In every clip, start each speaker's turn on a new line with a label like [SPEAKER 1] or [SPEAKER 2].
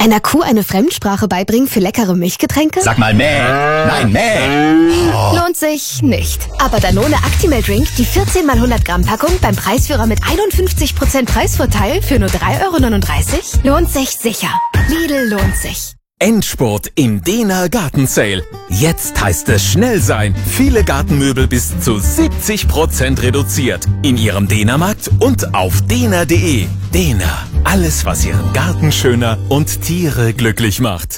[SPEAKER 1] Einer Kuh eine Fremdsprache beibringen für leckere Milchgetränke?
[SPEAKER 2] Sag mal mäh. Nein, mäh.
[SPEAKER 1] Oh. Lohnt sich nicht. Aber Danone Actimel Drink, die 14 x 100 Gramm Packung beim Preisführer mit 51% Preisvorteil für nur 3,39 €, lohnt sich sicher. Lidl lohnt sich.
[SPEAKER 3] Endspurt im Dehner Gartensale. Jetzt heißt es schnell sein. Viele Gartenmöbel bis zu 70% reduziert. In Ihrem Dehnermarkt und auf dehner.de. Dehner. Alles, was Ihren Garten schöner und Tiere glücklich macht.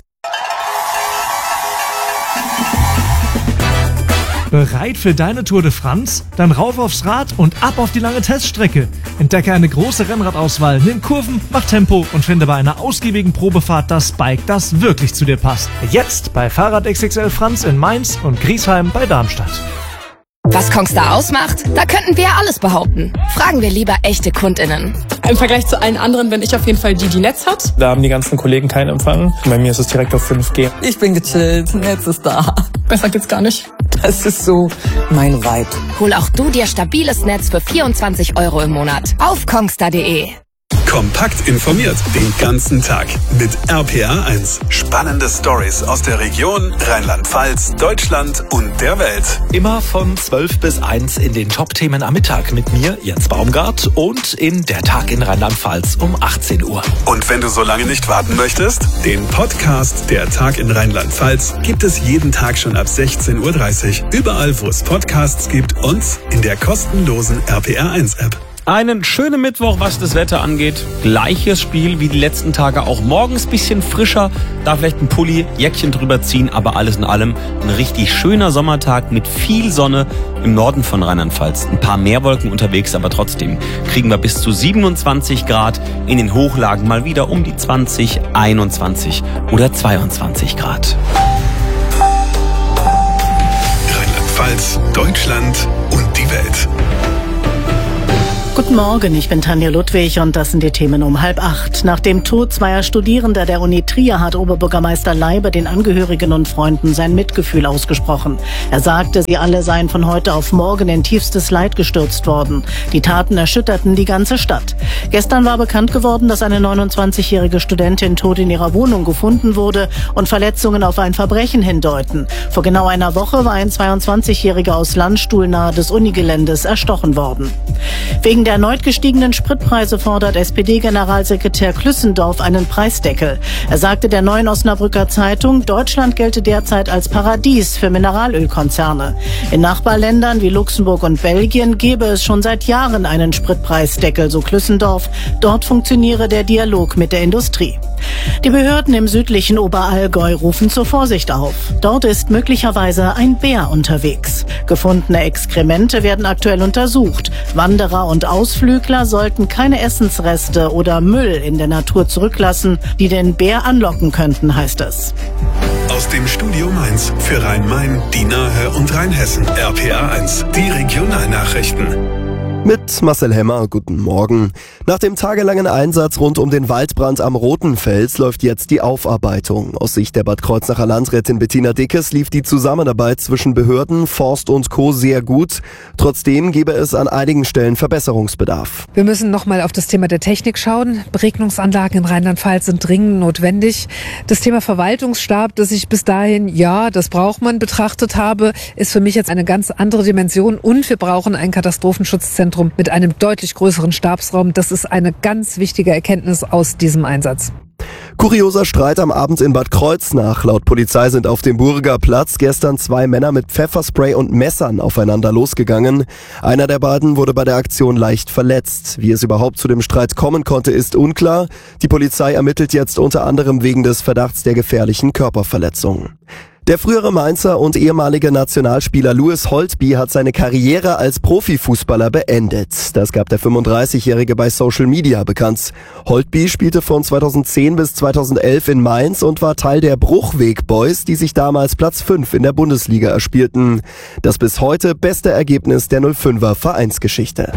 [SPEAKER 4] Bereit für deine Tour de France? Dann rauf aufs Rad und ab auf die lange Teststrecke. Entdecke eine große Rennradauswahl, nimm Kurven, mach Tempo und finde bei einer ausgiebigen Probefahrt das Bike, das wirklich zu dir passt. Jetzt bei Fahrrad XXL Franz in Mainz und Griesheim bei Darmstadt.
[SPEAKER 5] Was Kongstar ausmacht? Da könnten wir ja alles behaupten. Fragen wir lieber echte KundInnen.
[SPEAKER 6] Im Vergleich zu allen anderen bin ich auf jeden Fall die Netz hat.
[SPEAKER 7] Da haben die ganzen Kollegen keinen Empfang. Bei mir ist es direkt auf 5G.
[SPEAKER 8] Ich bin gechillt, Netz ist da.
[SPEAKER 6] Besser geht's gar nicht.
[SPEAKER 8] Das ist so mein Vibe.
[SPEAKER 5] Hol auch du dir stabiles Netz für 24 € im Monat auf kongstar.de.
[SPEAKER 9] Kompakt informiert den ganzen Tag mit RPA1. Spannende Stories aus der Region, Rheinland-Pfalz, Deutschland und der Welt.
[SPEAKER 10] Immer von 12 bis 1 in den Top-Themen am Mittag mit mir, Jens Baumgart, und in Der Tag in Rheinland-Pfalz um 18 Uhr.
[SPEAKER 9] Und wenn du so lange nicht warten möchtest, den Podcast Der Tag in Rheinland-Pfalz gibt es jeden Tag schon ab 16:30 Uhr. Überall, wo es Podcasts gibt und in der kostenlosen RPA1-App.
[SPEAKER 11] Einen schönen Mittwoch, was das Wetter angeht. Gleiches Spiel wie die letzten Tage, auch morgens bisschen frischer. Da vielleicht ein Pulli, Jäckchen drüber ziehen, aber alles in allem ein richtig schöner Sommertag mit viel Sonne im Norden von Rheinland-Pfalz. Ein paar mehr Wolken unterwegs, aber trotzdem kriegen wir bis zu 27 Grad. In den Hochlagen mal wieder um die 20, 21 oder 22 Grad.
[SPEAKER 9] Rheinland-Pfalz, Deutschland und die Welt.
[SPEAKER 12] Guten Morgen, ich bin Tanja Ludwig und das sind die Themen um 7:30. Nach dem Tod zweier Studierender der Uni Trier hat Oberbürgermeister Leiber den Angehörigen und Freunden sein Mitgefühl ausgesprochen. Er sagte, sie alle seien von heute auf morgen in tiefstes Leid gestürzt worden. Die Taten erschütterten die ganze Stadt. Gestern war bekannt geworden, dass eine 29-jährige Studentin tot in ihrer Wohnung gefunden wurde und Verletzungen auf ein Verbrechen hindeuten. Vor genau einer Woche war ein 22-jähriger aus Landstuhl nahe des Unigeländes erstochen worden. Wegen der erneut gestiegenen Spritpreise fordert SPD-Generalsekretär Klüssendorf einen Preisdeckel. Er sagte der Neuen Osnabrücker Zeitung, Deutschland gelte derzeit als Paradies für Mineralölkonzerne. In Nachbarländern wie Luxemburg und Belgien gebe es schon seit Jahren einen Spritpreisdeckel, so Klüssendorf. Dort funktioniere der Dialog mit der Industrie. Die Behörden im südlichen Oberallgäu rufen zur Vorsicht auf. Dort ist möglicherweise ein Bär unterwegs. Gefundene Exkremente werden aktuell untersucht. Wanderer und Ausflügler sollten keine Essensreste oder Müll in der Natur zurücklassen, die den Bär anlocken könnten, heißt es.
[SPEAKER 9] Aus dem Studio Mainz für Rhein-Main, die Nahe und Rheinhessen. RPA1, die Regionalnachrichten.
[SPEAKER 13] Mit Marcel Hemmer, guten Morgen. Nach dem tagelangen Einsatz rund um den Waldbrand am Rotenfels läuft jetzt die Aufarbeitung. Aus Sicht der Bad Kreuznacher Landrätin Bettina Dickes lief die Zusammenarbeit zwischen Behörden, Forst und Co. sehr gut. Trotzdem gäbe es an einigen Stellen Verbesserungsbedarf.
[SPEAKER 14] Wir müssen nochmal auf das Thema der Technik schauen. Beregnungsanlagen in Rheinland-Pfalz sind dringend notwendig. Das Thema Verwaltungsstab, das ich bis dahin, ja, das braucht man, betrachtet habe, ist für mich jetzt eine ganz andere Dimension. Und wir brauchen ein Katastrophenschutzzentrum mit einem deutlich größeren Stabsraum. Das ist eine ganz wichtige Erkenntnis aus diesem Einsatz.
[SPEAKER 13] Kurioser Streit am Abend in Bad Kreuznach. Laut Polizei sind auf dem Burger Platz gestern zwei Männer mit Pfefferspray und Messern aufeinander losgegangen. Einer der beiden wurde bei der Aktion leicht verletzt. Wie es überhaupt zu dem Streit kommen konnte, ist unklar. Die Polizei ermittelt jetzt unter anderem wegen des Verdachts der gefährlichen Körperverletzung. Der frühere Mainzer und ehemalige Nationalspieler Louis Holtby hat seine Karriere als Profifußballer beendet. Das gab der 35-Jährige bei Social Media bekannt. Holtby spielte von 2010 bis 2011 in Mainz und war Teil der Bruchweg Boys, die sich damals Platz 5 in der Bundesliga erspielten. Das bis heute beste Ergebnis der 05er Vereinsgeschichte.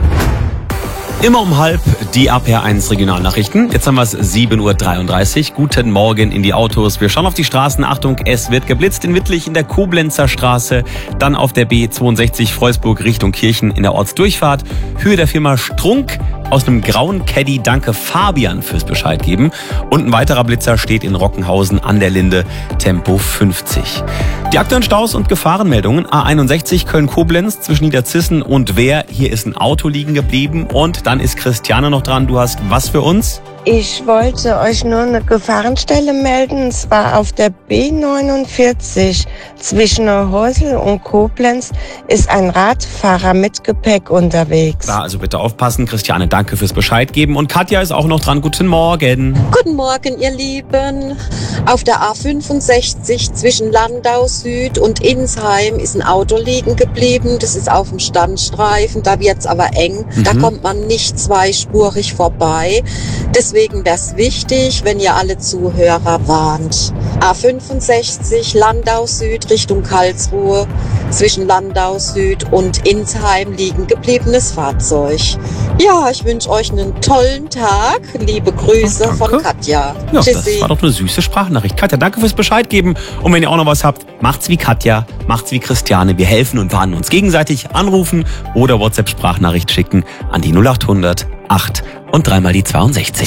[SPEAKER 11] Immer um 12:30 die RPA1 Regionalnachrichten. Jetzt haben wir es 7:33 Uhr. Guten Morgen in die Autos. Wir schauen auf die Straßen. Achtung, es wird geblitzt in Wittlich in der Koblenzer Straße. Dann auf der B62 Freusburg Richtung Kirchen in der Ortsdurchfahrt. Höhe der Firma Strunk aus einem grauen Caddy. Danke Fabian fürs Bescheid geben. Und ein weiterer Blitzer steht in Rockenhausen an der Linde, Tempo 50. Die aktuellen Staus und Gefahrenmeldungen. A61 Köln-Koblenz zwischen Niederzissen und Wehr. Hier ist ein Auto liegen geblieben. Und dann ist Christiane noch dran. Du hast was für uns?
[SPEAKER 15] Ich wollte euch nur eine Gefahrenstelle melden, und zwar auf der B49 zwischen Neuhäusel und Koblenz ist ein Radfahrer mit Gepäck unterwegs.
[SPEAKER 11] Da also bitte aufpassen. Christiane, danke fürs Bescheid geben. Und Katja ist auch noch dran. Guten Morgen.
[SPEAKER 16] Guten Morgen, ihr Lieben. Auf der A65 zwischen Landau Süd und Insheim ist ein Auto liegen geblieben. Das ist auf dem Standstreifen, da wird's aber eng. Da kommt man nicht zweispurig vorbei. Deswegen wäre es wichtig, wenn ihr alle Zuhörer warnt. A65 Landau Süd Richtung Karlsruhe, zwischen Landau Süd und Insheim liegen gebliebenes Fahrzeug. Ja, ich wünsche euch einen tollen Tag. Liebe Grüße von Katja.
[SPEAKER 11] Ja,
[SPEAKER 16] Tschüssi.
[SPEAKER 11] das war doch eine süße Sprachnachricht. Katja, danke fürs Bescheid geben. Und wenn ihr auch noch was habt, macht's wie Katja, macht's wie Christiane. Wir helfen und warnen uns gegenseitig. Anrufen oder WhatsApp-Sprachnachricht schicken an die 0800 8 und dreimal die 62.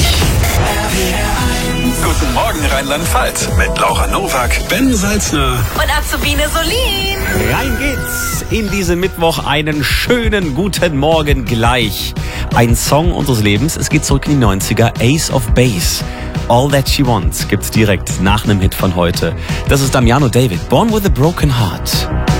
[SPEAKER 9] Guten Morgen Rheinland-Pfalz mit Laura Nowak, Ben Salzner
[SPEAKER 5] Und Azubine Solin.
[SPEAKER 11] Rein geht's in diesen Mittwoch. Einen schönen guten Morgen gleich. Ein Song unseres Lebens. Es geht zurück in die 90er. Ace of Base. All That She Wants gibt's direkt nach einem Hit von heute. Das ist Damiano David. Born with a Broken Heart.